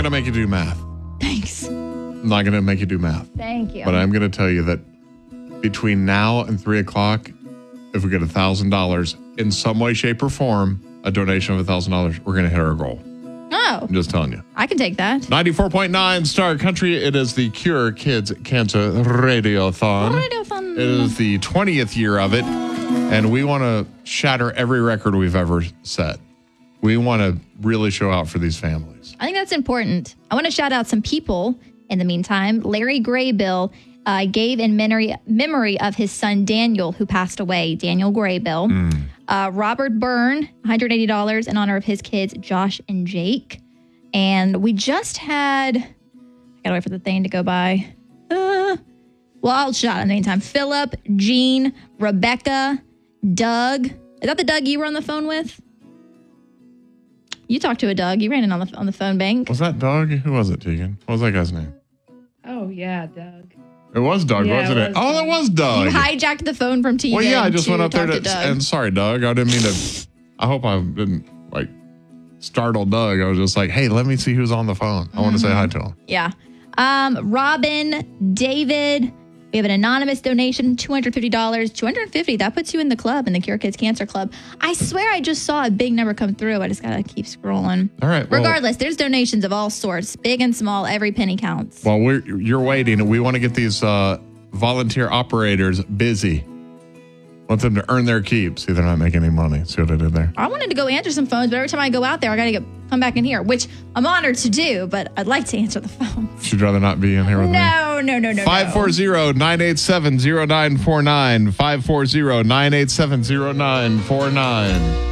to make you do math. Thanks. I'm not going to make you do math. Thank you. But I'm going to tell you that between now and 3 o'clock, if we get $1,000 in some way, shape, or form, a donation of $1,000, we're going to hit our goal. Oh. I'm just telling you. I can take that. 94.9 Star Country. It is the Cure Kids Cancer Radiothon. Radiothon. It is the 20th year of it, and we want to shatter every record we've ever set. We want to really show out for these families. I think that's important. I want to shout out some people in the meantime. Larry Graybill gave in memory of his son Daniel, who passed away, Daniel Graybill. Robert Byrne, $180 in honor of his kids, Josh and Jake. And we just had, I gotta wait for the thing to go by. Well, I'll shout in the meantime. Philip, Jean, Rebecca, Doug. Is that the Doug you were on the phone with? You talked to a Doug. You ran in on the phone bank. Was that Doug? Who was it, Tegan? What was that guy's name? Oh, yeah, Doug. It was Doug, Yeah, wasn't it? it was Oh, Doug. that was Doug. You hijacked the phone from Tegan. Well, yeah, I just went up there talk to Doug. and sorry, Doug. I didn't mean to. I hope I didn't startle Doug. I was just like, hey, let me see who's on the phone. I want to say hi to him. Yeah. Robin, David. We have an anonymous donation, $250. $250, that puts you in the club, in the Cure Kids Cancer Club. I swear I just saw a big number come through. I just got to keep scrolling. All right. Well, Regardless, there's donations of all sorts, big and small. Every penny counts. While you're waiting, we want to get these volunteer operators busy. Want them to earn their keep. See, they're not making any money. See what I did there? I wanted to go answer some phones, but every time I go out there, I got to come back in here, which I'm honored to do, but I'd like to answer the phone. You'd rather not be in here with me? No. 540-987-0949. 540-987-0949.